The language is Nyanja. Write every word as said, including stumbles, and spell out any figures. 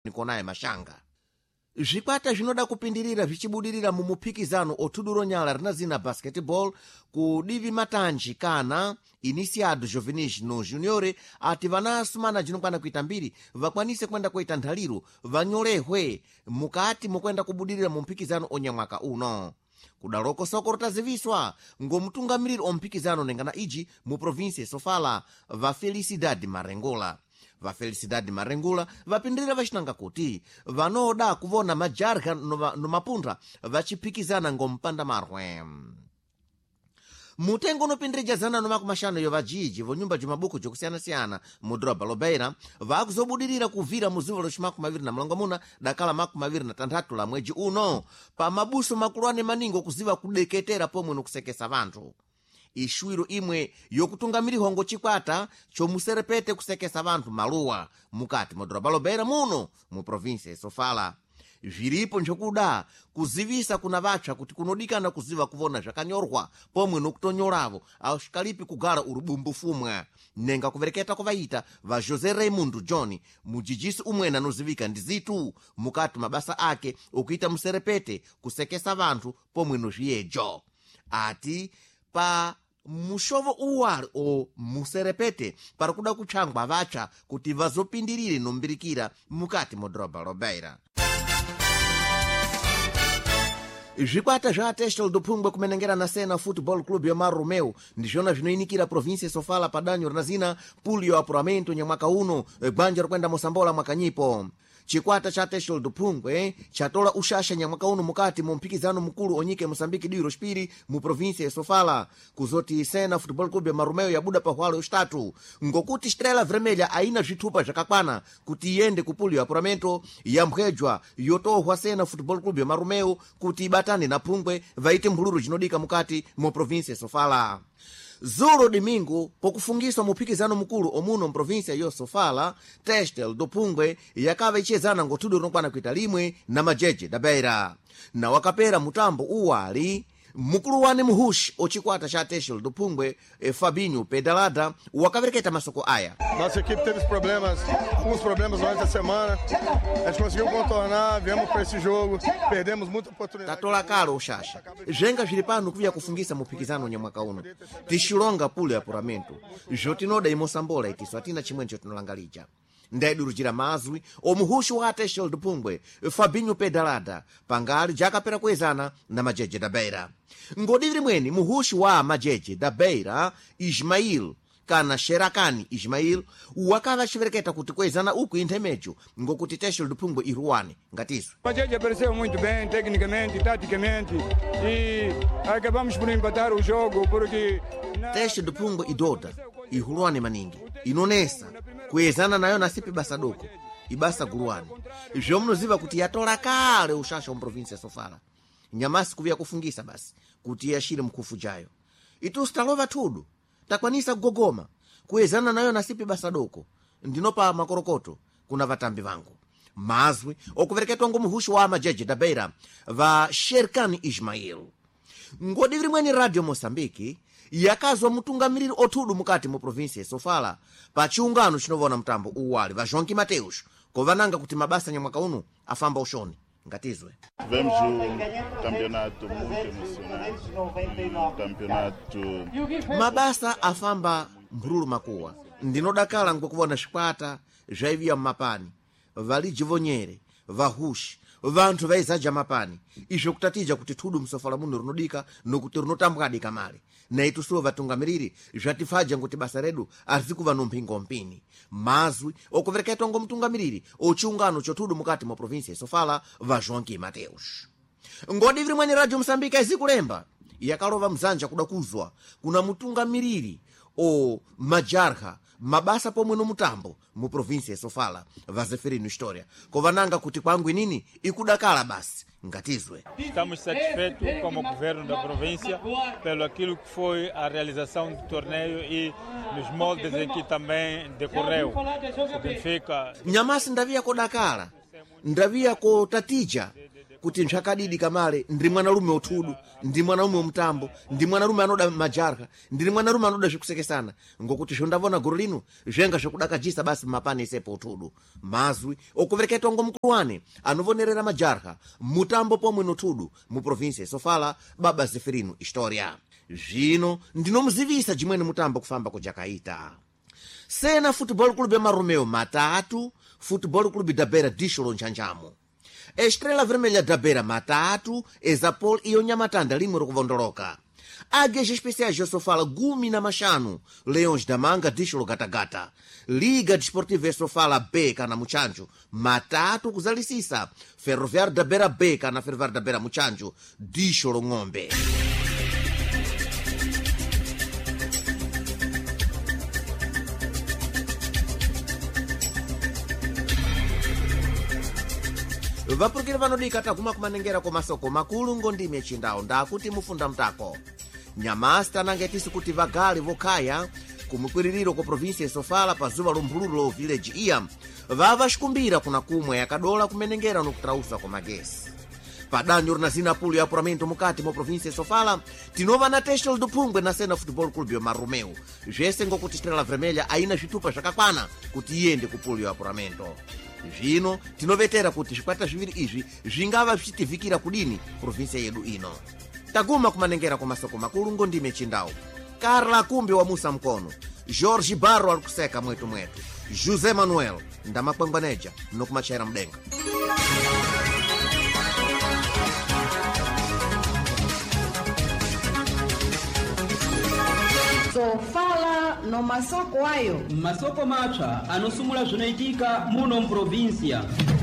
nikonaye mashanga. Zvikwata zvinoda kupindirira zvichibudirira mu mupikizano othuduro nyala rinazina basketball ku divi matanji kana iniciado juvenis no juniore ati vana asumana jinokwana kuita mbiri vakwanise kwenda kuita nthaliro vanyolehwe mukati mukwenda kubudirira mu mpikizano onyamwaka uno. Kudaloko soko rotaziviswa ngomutungamiriri ompikizano nengana iji mu provinsia Sofala va Felicidade Marengola. Va Felicidade Marengola vapindirira vacinanga kuti vanoda kuvona majarha nomapundra vachipikizana ngompanda marwe. Mutengo unopindirira zana no makumashano yo vajiji vo nyumba jumabuku jokusiyana-siyana mu droba lobeira vakuzobudirira kuvira mu zuva lochimaku maviri na mlongo muna dakala maku maviri na tanthatu la mweji uno pa mabuso makulwane maningo kuziva kudeketera pomwe nokusekesa vanthu. Ishwiro imwe yokutungamirihwa ngochikwata chomuserepete kusekesa vanthu maluwa mukati mu droba lobeira muno mu provinsia Sofala. Zviripo njokuda kuzivisa kuna vacha kuti kunodikana kuziva kuvona zvakanyorwa pomwe nokutonyoravo ausvikalipi kugara urubumbu fumwa nenga kuvereketa kuvaita va José Raimundo John mujijisi umwena nozivika ndizitu mukati mabasa ake okuita muserepete kusekesa vanthu pomwe nozviyejo ati pa mushovo uwari o muserepete para kuda kuchangwa vacha kuti vazopindirire nombirikira mukati modroba lobeira. Zvikwata zva Testel do Pungwe kumenengera na Sena Football Club ya Mar Romeo ndizvona zvinoinikira provinsia Sofala padanyo rinazina pulio ya apuramento nyamwaka uno gwanja rokwenda Mosambola mwakanyipo. Chikwata cha Testel do Pungwe chatola ushasha nyamwaka uno mukati mu mpikizano mukulu onyike Mosambiki diwiro chipiri mu provinsia ya Sofala kuzoti Sena Football Club ya Mar Romeo yabuda pa hwalo yostatu ngokuti Estrela Vermelha aina zvithupa zvakakwana kuti iyende ku pulio ya apuramento ya mphwejwa yotohwa Sena Football Club ya Mar Romeo kuti ibatane na Pungwe vaite mphululu chinodika mukati mu provinsia ya Sofala. Zulo domingo pokufungiswa mupikizano mukulu omuno mprovinsia yo Sofala Testel do Pungwe yakava ichezana ngotudo rinokwana kuita limwe na majeje da Beira na wakapera mutambo uwali mukulu wane muhushi ochikwata cha Testel do Pungwe e Fabinho Pedalada wakavereketa masoko aya. Nossa equipe teve problemas, alguns problemas durante a semana. A gente conseguiu contornar, viemos para esse jogo, perdemos muita oportunidade. Tatola kalo ushasha. Jenga zilipano kuvia kufungisa mupikizano nyamwaka uno. Tishilonga pule ya apuramento. Jotinoda imosambola itiswa tina chimwencho tinolangalija. Ndedurujira mazwi omuhushi wa Testel do Pungwe Fabinho Pedalada pangali jakapera kuezana na majeje da Beira. Ngodiviri mweni muhushi wa majeje da Beira Ismail kana Sherakani Ismail wakava chivereketa kuti kuezana uku intemejo ngokuti Testel do Pungwe iruwane ngatiso. Majeje apareceu muito bem tecnicamente, taticamente e acabamos por empatar o jogo porque Testel do Pungwe idoda iruwane maningi inonesa kuezana nayo nasipi basa doko ibasa guruani zvomunoziva kuti yatola kale ushasha mu provinsia ya Sofala nyamasi kuvia kufungisa basi kuti yashire mkufu jayo itustalova tudu takwanisa kugogoma kuezana nayo nasipi basa doko ndinopa makorokoto kuna vatambi vangu mazwi okuvereketwa ngomuhushi wa majeje da Beira va Sherkan Ismail. Ngodiviri mweni Radio Mosambiki yakazwa mutungamiriri otudu mukati mu provinsia ya Sofala pa chiungano chinovona mutambo uwali va Jonki Mateus kovananga kuti mabasa nyamwaka uno afamba ushoni ngatizwe. Tivemos um campeonato muito emocionante, um campeonato mabasa afamba mbrulu makuwa ndinodakala ngokuvona chikwata zvaivia mumapani valijivonyere vahushi vanthu vaizaja mapani izvo kutatija kuti thudu msofala muno rinodika nokuti rinotambwadika male na itusuwo vatungamiriri zvatifaja ngoti basa redu azikuva nomphingo mpini mazwi okuvereketwa ngomutungamiriri ochiungano chothudu mukati mwa provinsia ya Sofala va Jonki Mateus. Ngodiviri mweni Radio Mosambika izikulemba yakalova mzanja kuda kuzwa kuna mutungamiriri o majarha mabasa pomwe no mutambo mu provinsia ya Sofala vazeferino história kovananga kuti kwangu nini ikudakala basi ngatizwe. Estamos satisfeitos como governo da província pelo aquilo que foi a realização do torneio e nos moldes em que também decorreu. Significa nyamasi ndavia kodakala ndavia ko tatija kuti nchakadidi kamale ndi mwanalume othudu, ndi mwanalume omtambo, ndi mwanalume anoda majarha, ndi mwanalume anoda zvikusekesana, ngokuti zvondavona guru lino zvenga zvokudakajisa basi mapani isepo othudu. Mazwi okuvereketwa ngomkuluwane anovonerera majarha mutambo pomwe nothudu mu province Sofala Baba Zeferino Historia. Zvino ndinomuzivisa jimwene mutambo kufamba kujakaita. Sena Futebol Clube ya Maromeu matatu, Futebol Clube da Beira Dixolo Nchanjamo. Estrela Vermelha da Beira matatu, Exapol iyo Nyamatanda limwe rokuvondoloka. Águias Especiais de Sofala gumi na mashanu, Leões da Manga Dixolo Gatagata. Liga Desportiva Sofala B kana Muchanjo matatu kuzalisisa, Ferroviário da Beira B kana Ferroviário da Beira Muchanjo Dixolo Ng'ombe. Vapurukire vanodika taguma kumanengera komasoko makulu ngondime chindau ndakuti mufunda mtako. Nyamasta nangetisi kuti vagali vokaya kumukwiririro ko province ya Sofala pa zuva lombululo village iya vavashikumbira kuna kumwe yakadola kumenengera nokutrausa kwa magesi. Padanyo rinazina pulu ya apuramento mukati mo province ya Sofala tinova na Testel do Pungwe na Sena Futebol Clube ya Maromeu. Zvese ngokuti Estrela Vermelha aina zvitupa zvakakwana kuti iyende ku pulu ya apuramento. Zvino tinovetera kuti zvikwata zviviri izvi zvingava zvichitivikira kudini province yedu ino. Taguma kumanengera kwa masoko makulu ngondime chindau. Carla Kumbi wa Musa Mkono, Jorge Barro alikuseka mwetu mwetu, José Manuel ndamakwengwaneja nokumachera mdenga. Sofala no masoko ayo masoko mapsa anosumula zvinaitika muno muprovincia.